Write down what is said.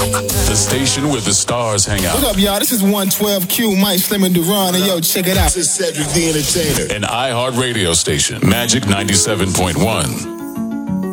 The station where the stars hang out. What up, y'all? This is 112Q, Mike Slim and Duran, and yo, check it out. This is Cedric the Entertainer. An iHeart radio station, Magic 97.1.